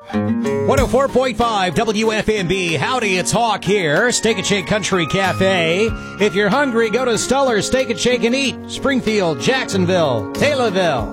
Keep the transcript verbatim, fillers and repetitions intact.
one oh four point five W F M B. Howdy, it's Hawk here. Steak and Shake Country Cafe. If you're hungry, go to Stuller's Steak and Shake and eat. Springfield, Jacksonville, Taylorville.